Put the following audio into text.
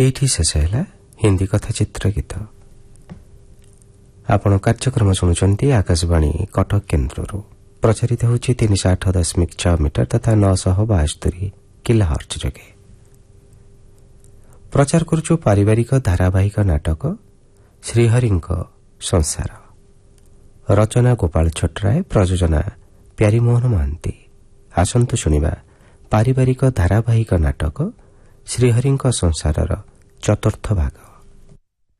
ଏଇଠି ଶେଷ ହେଲା ହିନ୍ଦୀ କଥା ଚିତ୍ର ଗୀତ। ଆପଣ କାର୍ଯ୍ୟକ୍ରମ ଶୁଣୁଛନ୍ତି ଆକାଶବାଣୀ କଟକ କେନ୍ଦ୍ରରୁ। ପ୍ରଚାରିତ ହେଉଛି 308.6 ମିଟର ତଥା 972 କିଲୋହର୍ଟ୍ଜ ଯୋଗେ। ପ୍ରଚାର କରୁଛୁ ପାରିବାରିକ ଧାରାବାହିକ ନାଟକ ଶ୍ରୀହରିଙ୍କ ସଂସାର। ରଚନା ଗୋପାଳ ଛୋଟରାୟ, ପ୍ରଯୋଜନା ପ୍ୟାରୀମୋହନ ମହାନ୍ତି। ଆସନ୍ତୁ ଶୁଣିବା ପାରିବାରିକ ଧାରାବାହିକ ନାଟକ ଶ୍ରୀହରିଙ୍କ ସଂସାରର ଚତୁର୍ଥ ଭାଗ।